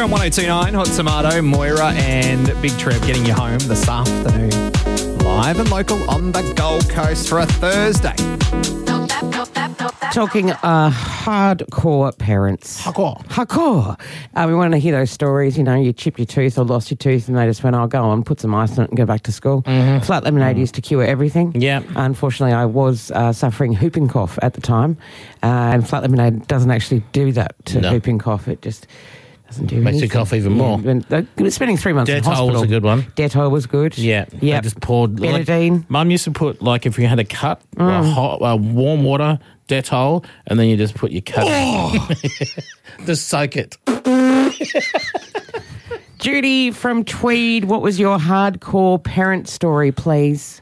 on 102.9 Hot Tomato, Moira and Big Trev getting you home this afternoon. Live and local on the Gold Coast for a Thursday. Talking hardcore parents. Hardcore. We want to hear those stories. You know, you chipped your tooth or lost your tooth and they just went, I'll go on, put some ice on it and go back to school. Mm-hmm. Flat lemonade used to cure everything. Yeah. Unfortunately, I was suffering whooping cough at the time. And flat lemonade doesn't actually do that to whooping cough. It just doesn't do anything. Makes you cough even more. Spending 3 months in hospital. Dettol was a good one. Dettol was good. Yeah. Yeah. Just poured. Benadine. Mum used to put, like, if you had a cut, warm water, Dettol, and then you just put your cut in. Just soak it. Judy from Tweed, what was your hardcore parent story, please?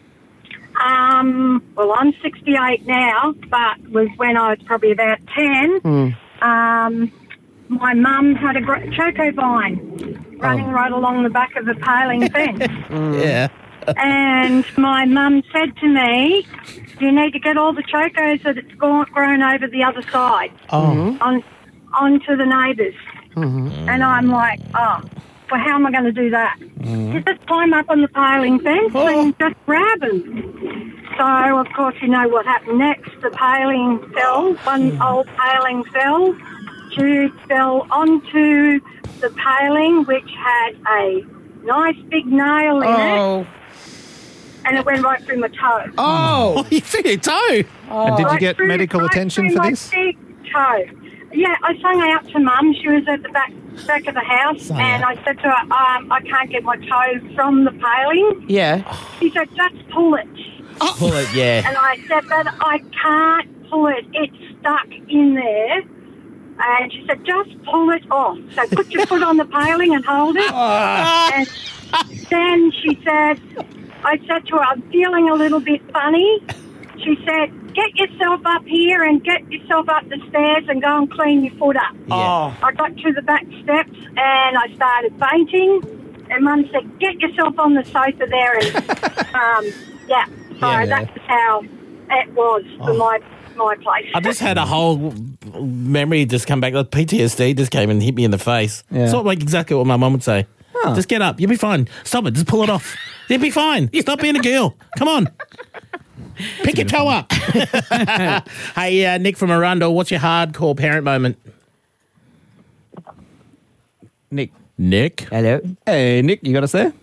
Well, I'm 68 now, but was when I was probably about 10. My mum had a choco vine running right along the back of a paling fence. Yeah. And my mum said to me, you need to get all the chocos that it's grown over the other side onto the neighbours. And I'm like, well, how am I going to do that? You just climb up on the paling fence and just grab them. So, of course, you know what happened next. The paling fell, one old paling fell. Jude fell onto the paling, which had a nice big nail in it. And it went right through my toe. Oh, you threw your toe. And did you get medical attention for this? Big toe. Yeah, I sung out to Mum. She was at the back of the house, and I said to her, I can't get my toe from the paling. Yeah. She said, just pull it. Pull it, yeah. And I said, but I can't pull it. It's stuck in there. And she said, just pull it off. So put your foot on the paling and hold it. And then she said, I said to her, I'm feeling a little bit funny. She said, get yourself up here and get yourself up the stairs and go and clean your foot up. Yeah. I got to the back steps and I started fainting. And Mum said, get yourself on the sofa there. And, So that's how it was for my place. I just had a whole memory just come back. Like PTSD just came and hit me in the face. Yeah. It's not like exactly what my mum would say. Just get up. You'll be fine. Stop it. Just pull it off. You'll be fine. Stop being a girl. Come on. Pick your toe up. Hey, Nick from Arundel, what's your hardcore parent moment? Nick. Hello. Hey, Nick, you got us there?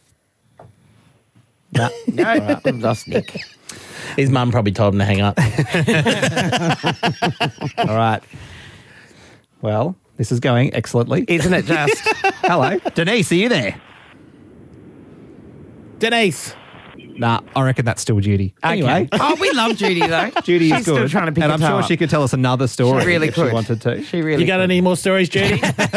No, lost Nick. His mum probably told him to hang up. All right. Well, this is going excellently. Isn't it just? Hello. Denise, are you there? Denise. Nah, I reckon that's still Judy. Anyway. Oh, we love Judy, though. Judy is She's good. still trying to pick and her I'm toe sure up. she could tell us another story She really if could. she wanted to. She really You got could. any more stories, Judy?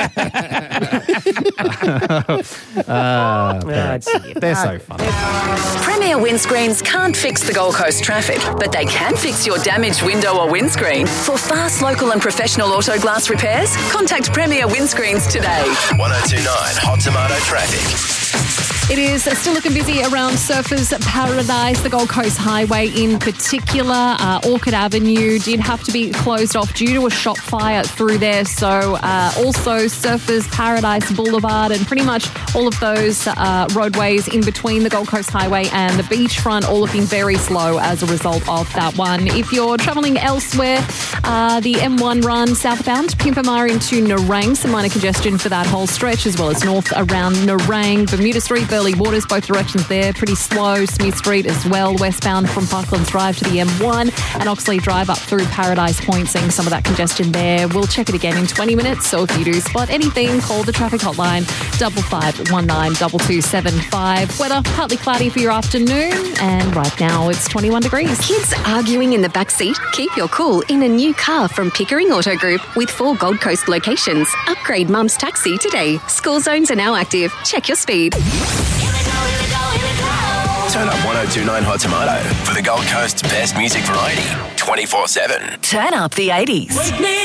They're so funny. Premier Windscreens can't fix the Gold Coast traffic, but they can fix your damaged window or windscreen. For fast, local and professional auto glass repairs, contact Premier Windscreens today. 102.9 Hot Tomato Traffic. It is still looking busy around Surfers Paradise, the Gold Coast Highway in particular. Orchard Avenue did have to be closed off due to a shop fire through there. So also Surfers Paradise Boulevard and pretty much all of those roadways in between the Gold Coast Highway and the beachfront, all looking very slow as a result of that one. If you're travelling elsewhere, the M1 run southbound, Pimpamar into Nerang, some minor congestion for that whole stretch, as well as north around Nerang, Bermuda Street, Burley Waters, both directions there, pretty slow. Smith Street as well, westbound from Parklands Drive to the M1 and Oxley Drive up through Paradise Point, seeing some of that congestion there. We'll check it again in 20 minutes, so if you do spot anything, call the traffic hotline 5519 2275. Weather, partly cloudy for your afternoon, and right now it's 21 degrees. Kids arguing in the back seat? Keep your cool in a new car from Pickering Auto Group with 4 Gold Coast locations. Upgrade Mum's taxi today. School zones are now active. Check your speed. Turn up 102.9 Hot Tomato for the Gold Coast's best music variety 24/7. Turn up the 80s.